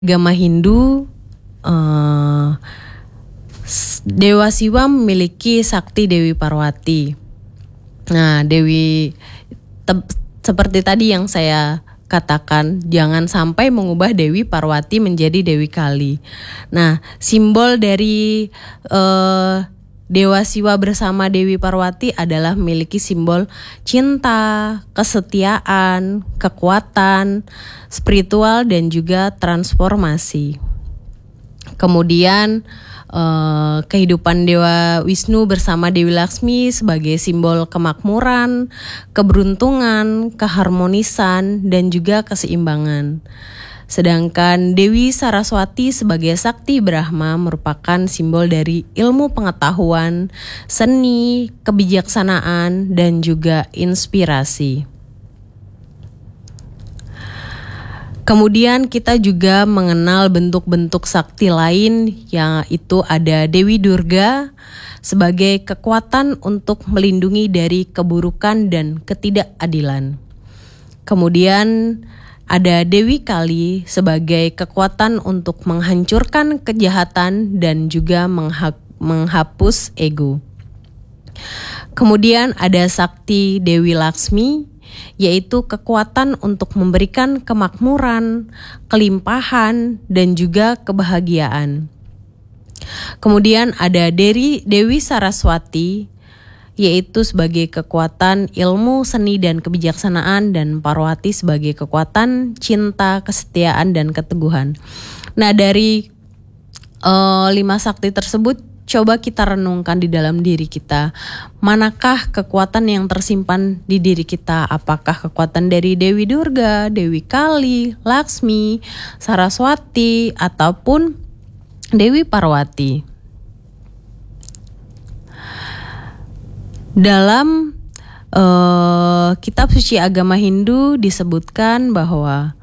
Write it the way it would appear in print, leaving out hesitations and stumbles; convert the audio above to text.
Agama Hindu, Dewa Siwa memiliki sakti Dewi Parwati. Nah, seperti tadi yang saya katakan, jangan sampai mengubah Dewi Parwati menjadi Dewi Kali. Nah, simbol dari Dewa Siwa bersama Dewi Parwati adalah memiliki simbol cinta, kesetiaan, kekuatan, spiritual, dan juga transformasi. Kemudian kehidupan Dewa Wisnu bersama Dewi Laksmi sebagai simbol kemakmuran, keberuntungan, keharmonisan, dan juga keseimbangan. Sedangkan Dewi Saraswati sebagai Sakti Brahma merupakan simbol dari ilmu pengetahuan, seni, kebijaksanaan, dan juga inspirasi. Kemudian kita juga mengenal bentuk-bentuk sakti lain, yaitu ada Dewi Durga sebagai kekuatan untuk melindungi dari keburukan dan ketidakadilan. Kemudian ada Dewi Kali sebagai kekuatan untuk menghancurkan kejahatan dan juga menghapus ego. Kemudian ada sakti Dewi Laksmi, yaitu kekuatan untuk memberikan kemakmuran, kelimpahan, dan juga kebahagiaan. Kemudian ada Dewi Saraswati, yaitu sebagai kekuatan ilmu, seni, dan kebijaksanaan, dan Parwati sebagai kekuatan cinta, kesetiaan, dan keteguhan. Nah, dari 5 sakti tersebut, coba kita renungkan di dalam diri kita. Manakah kekuatan yang tersimpan di diri kita? Apakah kekuatan dari Dewi Durga, Dewi Kali, Laksmi, Saraswati, ataupun Dewi Parwati? Dalam kitab suci agama Hindu disebutkan bahwa